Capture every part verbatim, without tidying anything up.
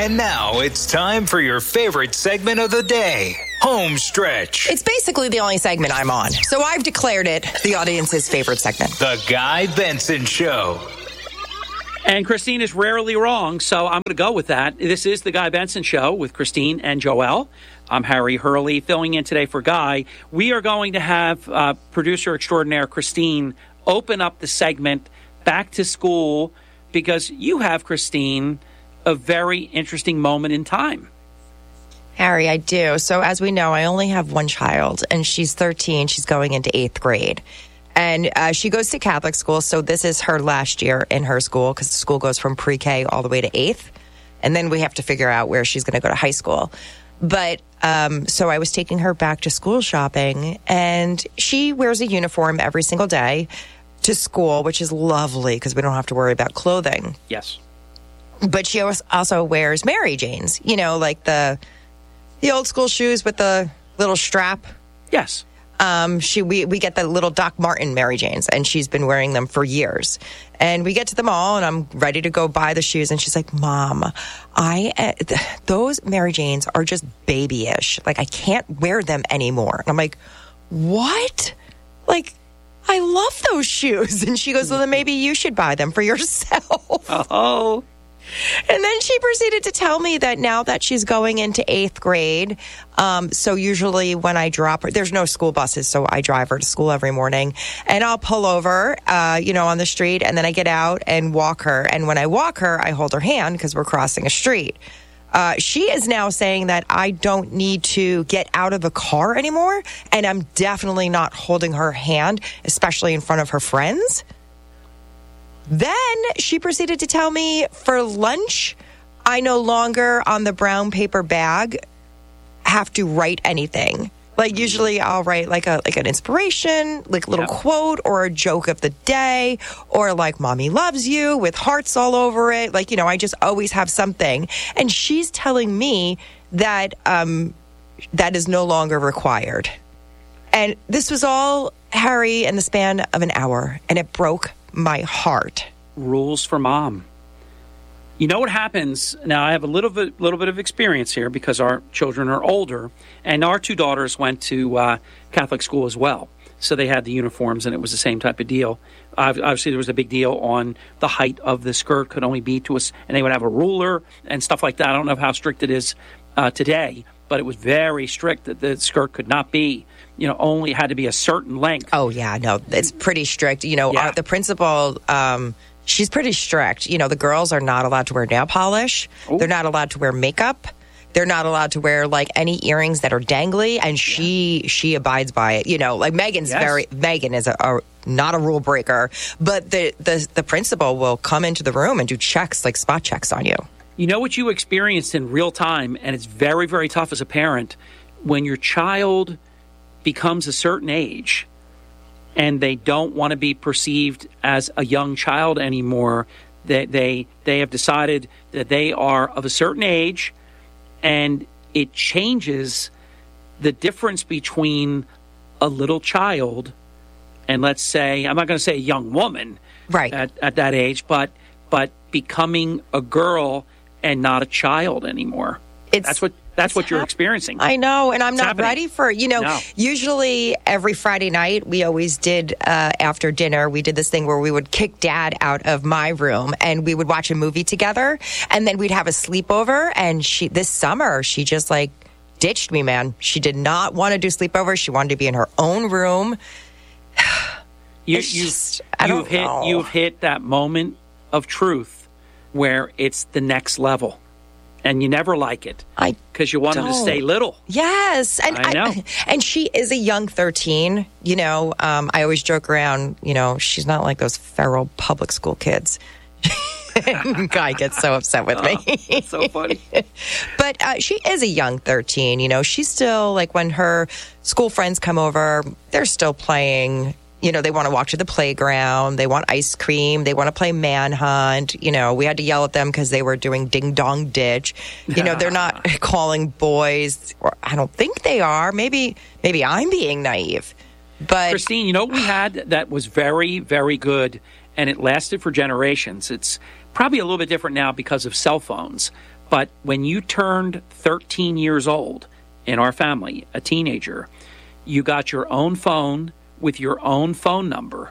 And now it's time for your favorite segment of the day, Home Stretch. It's basically the only segment I'm on, so I've declared it the audience's favorite segment. The Guy Benson Show. And Christine is rarely wrong, so I'm going to go with that. This is the Guy Benson Show with Christine and Joelle. I'm Harry Hurley, filling in today for Guy. We are going to have uh, producer extraordinaire Christine open up the segment Back to School, because you have, Christine, a very interesting moment in time. Harry, I do. So as we know, I only have one child, and she's thirteen. She's going into eighth grade. And uh, she goes to Catholic school, so this is her last year in her school, because the school goes from pre-K all the way to eighth. And then we have to figure out where she's going to go to high school. But um, so I was taking her back to school shopping, and she wears a uniform every single day to school, which is lovely because we don't have to worry about clothing. Yes. But she also wears Mary Janes, you know, like the the old school shoes with the little strap. Yes. Um, she we, we get the little Doc Martin Mary Janes, and she's been wearing them for years. And we get to the mall, and I'm ready to go buy the shoes, and she's like, Mom, I uh, th- those Mary Janes are just babyish. Like, I can't wear them anymore. And I'm like, what? Like, I love those shoes. And she goes, well, then maybe you should buy them for yourself. Oh. And then she proceeded to tell me that now that she's going into eighth grade, um, so usually when I drop her, there's no school buses, so I drive her to school every morning, and I'll pull over, uh, you know, on the street, and then I get out and walk her. And when I walk her, I hold her hand because we're crossing a street. Uh, she is now saying that I don't need to get out of a car anymore, and I'm definitely not holding her hand, especially in front of her friends. Then she proceeded to tell me for lunch, I no longer on the brown paper bag have to write anything. Like usually I'll write like a like an inspiration, like a little yep. quote or a joke of the day, or like Mommy loves you with hearts all over it. Like, you know, I just always have something. And she's telling me that um, that is no longer required. And this was all, Harry, in the span of an hour, and it broke my heart. Rules for mom. You know what happens? Now, I have a little bit, little bit of experience here because our children are older, and our two daughters went to uh, Catholic school as well. So they had the uniforms, and it was the same type of deal. Obviously, there was a big deal on the height of the skirt could only be to us, and they would have a ruler and stuff like that. I don't know how strict it is uh, today, but it was very strict that the skirt could not be, you know, only had to be a certain length. Oh, yeah, no, it's pretty strict. You know, yeah. our, the principal, um, she's pretty strict. You know, the girls are not allowed to wear nail polish. Ooh. They're not allowed to wear makeup. They're not allowed to wear, like, any earrings that are dangly, and she yeah. she abides by it. You know, like, Megan's yes. very, Megan is a, a not a rule breaker, but the, the, the principal will come into the room and do checks, like spot checks on you. You know what you experienced in real time, and it's very, very tough as a parent, when your child becomes a certain age and they don't want to be perceived as a young child anymore. They, they, they have decided that they are of a certain age, and it changes the difference between a little child and, let's say, I'm not going to say a young woman right. at, at that age, but but becoming a girl and not a child anymore. It's, that's what that's what you're hap- experiencing. I know, and I'm it's not happening. ready for, you know, no. usually every Friday night we always did, uh, after dinner, we did this thing where we would kick Dad out of my room and we would watch a movie together, and then we'd have a sleepover. And she, this summer, she just like ditched me, man. She did not want to do sleepover. She wanted to be in her own room. You, It's you, just, I don't you've hit, know. You've hit that moment of truth where it's the next level, and you never like it I because you want them to don't. stay little. Yes, and I know. I, and she is a young thirteen. You know, um, I always joke around. You know, she's not like those feral public school kids. Guy gets so upset with me. Oh, that's so funny. But uh, she is a young thirteen. You know, she's still like when her school friends come over, they're still playing. You know, they want to walk to the playground. They want ice cream. They want to play manhunt. You know, we had to yell at them because they were doing ding dong ditch. You know, they're not calling boys. Or I don't think they are. Maybe, maybe I'm being naive. But Christine, you know what we had that was very, very good, and it lasted for generations. It's probably a little bit different now because of cell phones. But when you turned thirteen years old in our family, a teenager, you got your own phone with your own phone number.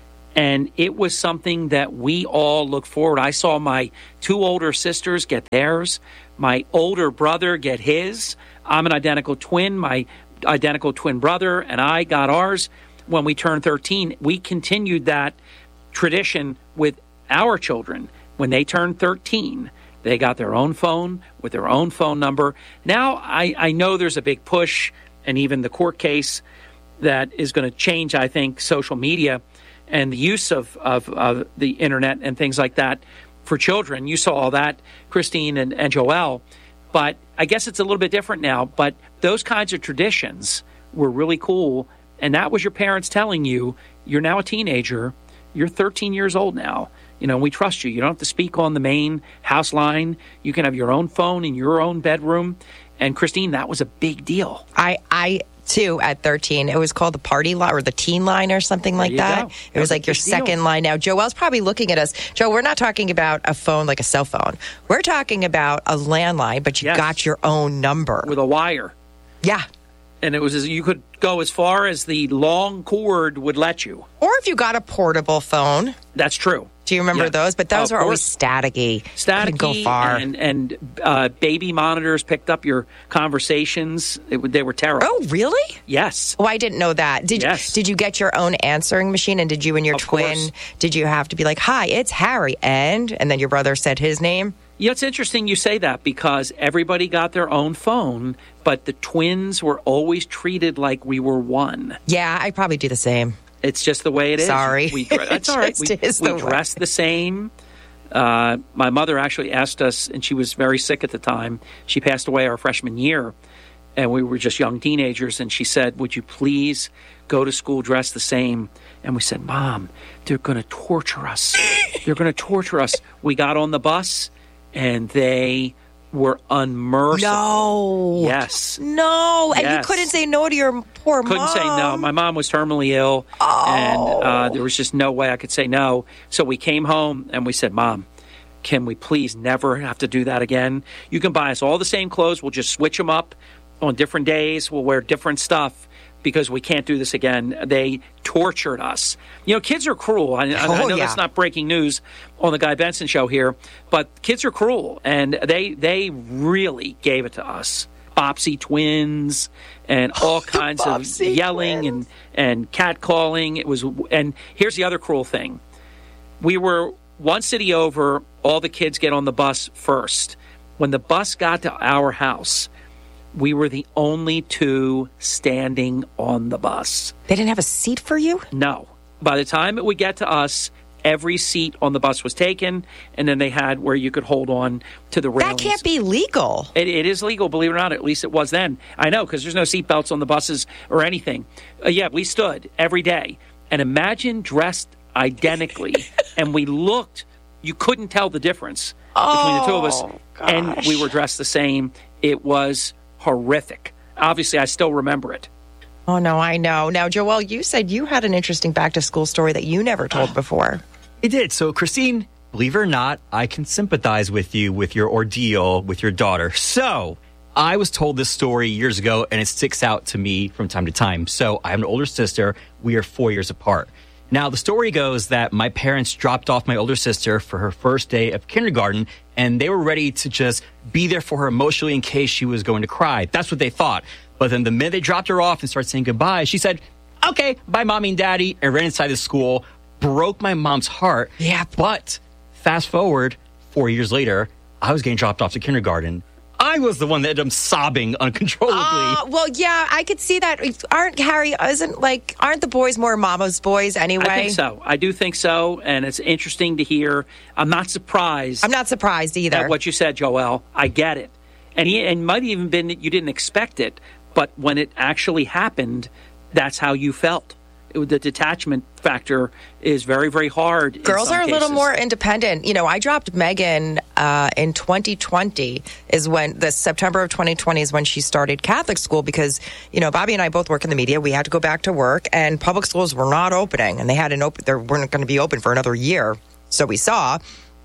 And it was something that we all looked forward. I saw my two older sisters get theirs, my older brother get his. I'm an identical twin. My identical twin brother and I got ours when we turned thirteen. We continued that tradition with our children. When they turned thirteen, they got their own phone with their own phone number. Now, I, I know there's a big push, and even the court case that is going to change, I think, social media and the use of, of, of the internet and things like that for children. You saw all that, Christine and, and Joelle. But I guess it's a little bit different now. But those kinds of traditions were really cool. And that was your parents telling you, you're now a teenager. You're thirteen years old now. You know, we trust you. You don't have to speak on the main house line. You can have your own phone in your own bedroom. And Christine, that was a big deal. I, I too, at thirteen, it was called the party line or the teen line or something like that. Go. It was like your second line. Now, Joelle's probably looking at us. Joe, we're not talking about a phone like a cell phone. We're talking about a landline, but you Yes. got your own number. With a wire. Yeah. And it was as you could go as far as the long cord would let you. Or if you got a portable phone. That's true. Do you remember Yeah. those? But those Of are always course. staticky. Staticky, Couldn't go far. and, and uh, baby monitors picked up your conversations. It, would- they were terrible. Oh, really? Yes. Oh, I didn't know that. Did Yes. Did you get your own answering machine? And did you and your Of twin? course. Did you have to be like, "Hi, it's Harry," and and then your brother said his name? You know, it's interesting you say that because everybody got their own phone, but the twins were always treated like we were one. Yeah, I probably do the same. It's just the way it is. Sorry. We, that's all right. Just We, is we the way. dressed the same. Uh, my mother actually asked us, and she was very sick at the time. She passed away our freshman year, and we were just young teenagers. And she said, "Would you please go to school dressed the same?" And we said, "Mom, they're going to torture us. They're going to torture us." We got on the bus, and they were unmerciful. No. Yes. No. And you Yes. couldn't say no to your poor Couldn't mom. say no. My mom was terminally ill, and uh, there was just no way I could say no. So we came home and we said, "Mom, can we please never have to do that again? You can buy us all the same clothes. We'll just switch them up on different days. We'll wear different stuff because we can't do this again." They tortured us. You know, kids are cruel. I, I, I Oh, know yeah. that's not breaking news on the Guy Benson show here, but kids are cruel, and they they really gave it to us. Bopsy twins and all kinds of Bopsy yelling twins. and and catcalling. It was, and here's the other cruel thing: we were one city over. All the kids get on the bus first. When the bus got to our house, we were the only two standing on the bus. They didn't have a seat for you? No. By the time it would get to us, every seat on the bus was taken, and then they had where you could hold on to the railings. That can't be legal. It, it is legal, believe it or not. At least it was then. I know, because there's no seatbelts on the buses or anything. Uh, yeah, we stood every day. And imagine dressed identically, and we looked. You couldn't tell the difference between the two of us. Oh, And gosh. we were dressed the same. It was horrific. Obviously, I still remember it. Oh, no, I know. Now, Joelle, you said you had an interesting back-to-school story that you never told before. It did. So, Christine, believe it or not, I can sympathize with you with your ordeal with your daughter. So, I was told this story years ago, and it sticks out to me from time to time. So, I have an older sister. We are four years apart. Now, the story goes that my parents dropped off my older sister for her first day of kindergarten, and they were ready to just be there for her emotionally in case she was going to cry. That's what they thought. But then the minute they dropped her off and started saying goodbye, she said, "Okay, bye, Mommy and Daddy," and ran inside the school. Broke my mom's heart. Yeah. But fast forward, four years later, I was getting dropped off to kindergarten. I was the one that ended up sobbing uncontrollably. Uh, well, yeah, I could see that. Aren't Harry, isn't like, aren't the boys more mama's boys anyway? I think so. I do think so. And it's interesting to hear. I'm not surprised I'm not surprised either. at what you said, Joelle. I get it. And he, and it might even been that you didn't expect it. But when it actually happened, that's how you felt. It, the detachment factor is very, very hard. in Girls some are a little cases. more independent. You know, I dropped Megan uh, in twenty twenty is when the September of twenty twenty is when she started Catholic school because, you know, Bobby and I both work in the media. We had to go back to work and public schools were not opening and they had an open, they weren't going to be open for another year. So we saw.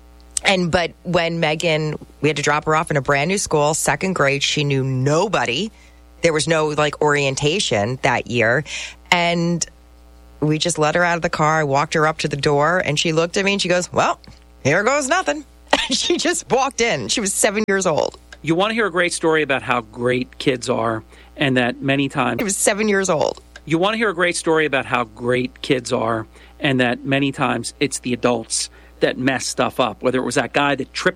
And but when Megan, we had to drop her off in a brand new school, second grade, she knew nobody. There was no like orientation that year. And we just let her out of the car. I walked her up to the door and she looked at me and she goes, well, here goes nothing. And she just walked in. She was seven years old. You want to hear a great story about how great kids are and that many times... She was seven years old. You want to hear a great story about how great kids are and that many times it's the adults that mess stuff up, whether it was that guy that tripped